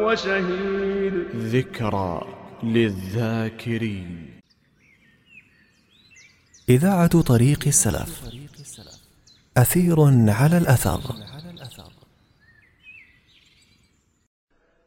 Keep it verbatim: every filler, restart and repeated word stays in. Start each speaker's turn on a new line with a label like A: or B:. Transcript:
A: وشهيد.
B: ذكرى للذاكرين.
C: إذاعة طريق السلف، أثير على الأثر.